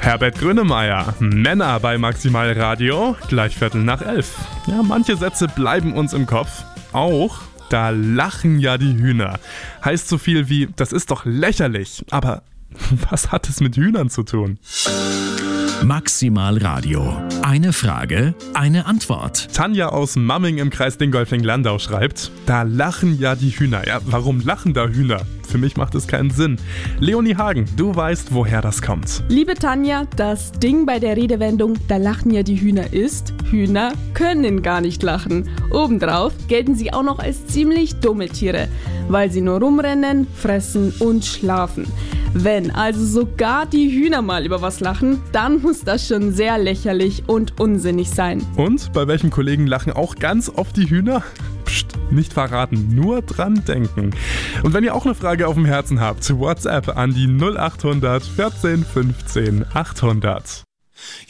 Herbert Grönemeyer, Männer bei Maximal Radio, gleich 11:15. Ja, manche Sätze bleiben uns im Kopf. Auch, da lachen ja die Hühner. Heißt so viel wie, das ist doch lächerlich. Aber was hat es mit Hühnern zu tun? Maximal Radio. Eine Frage, eine Antwort. Tanja aus Mamming im Kreis Dingolfing-Landau schreibt, da lachen ja die Hühner. Ja, warum lachen da Hühner? Für mich macht es keinen Sinn. Leonie Hagen, du weißt, woher das kommt. Liebe Tanja, das Ding bei der Redewendung, da lachen ja die Hühner ist, Hühner können gar nicht lachen. Obendrauf gelten sie auch noch als ziemlich dumme Tiere, weil sie nur rumrennen, fressen und schlafen. Wenn also sogar die Hühner mal über was lachen, dann muss das schon sehr lächerlich und unsinnig sein. Und bei welchem Kollegen lachen auch ganz oft die Hühner? Psst, nicht verraten, nur dran denken. Und wenn ihr auch eine Frage auf dem Herzen habt, WhatsApp an die 0800 14 15 800.